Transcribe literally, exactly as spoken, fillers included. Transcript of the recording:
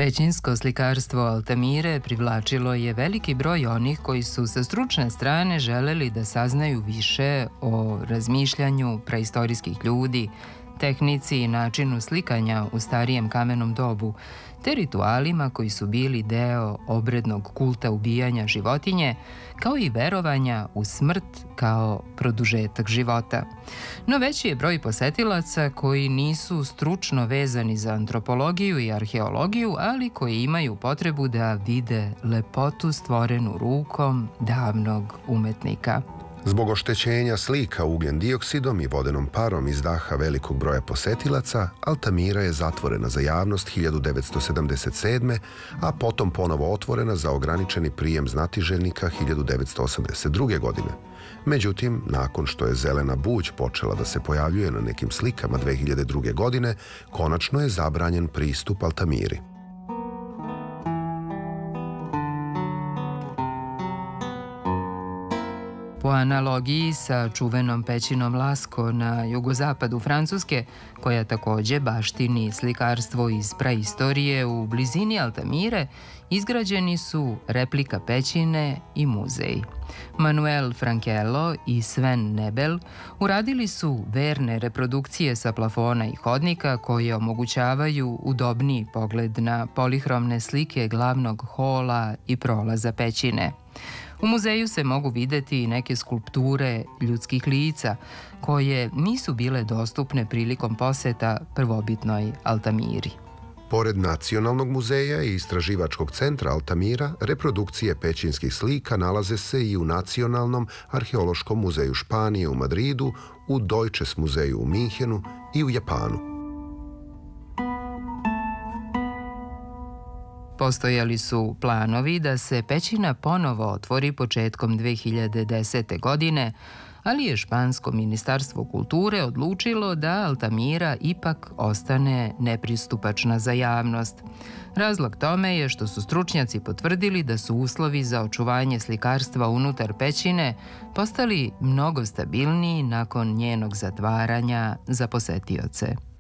Pećinsko slikarstvo Altamire privlačilo je veliki broj onih koji su sa stručne strane želeli da saznaju više o razmišljanju praistorijskih ljudi, tehnici i načinu slikanja u starijem kamenom dobu, te ritualima koji su bili deo obrednog kulta ubijanja životinje, kao i verovanja u smrt kao produžetak života. No veći je broj posetilaca koji nisu stručno vezani za antropologiju i arheologiju, ali koji imaju potrebu da vide lepotu stvorenu rukom davnog umetnika. Zbog oštećenja slika ugljen dioksidom i vodenom parom iz daha velikog broja posetilaca, Altamira je zatvorena za javnost hiljadu devetsto sedamdeset sedme. a potom ponovo otvorena za ograničeni prijem znatiželjnika hiljadu devetsto osamdeset druge. godine. Međutim, nakon što je zelena buđ počela da se pojavljuje na nekim slikama dve hiljade druge. godine, konačno je zabranjen pristup Altamiri. Po analogiji sa čuvenom pećinom Lascaux na jugozapadu Francuske, koja takođe baštini slikarstvo iz praistorije u blizini Altamire, izgrađeni su replika pećine i muzej. Manuel Frankello i Sven Nebel uradili su verne reprodukcije sa plafona i hodnika koje omogućavaju udobniji pogled na polihromne slike glavnog hola i prolaza pećine. U muzeju se mogu videti i neke skulpture ljudskih lica koje nisu bile dostupne prilikom poseta prvobitnoj Altamiri. Pored Nacionalnog muzeja i Istraživačkog centra Altamira, reprodukcije pećinskih slika nalaze se i u Nacionalnom arheološkom muzeju Španije u Madridu, u Deutsches muzeju u Minhenu i u Japanu. Postojali su planovi da se pećina ponovo otvori početkom dve hiljade desete. godine, ali je špansko ministarstvo kulture odlučilo da Altamira ipak ostane nepristupačna za javnost. Razlog tome je što su stručnjaci potvrdili da su uslovi za očuvanje slikarstva unutar pećine postali mnogo stabilniji nakon njenog zatvaranja za posetioce.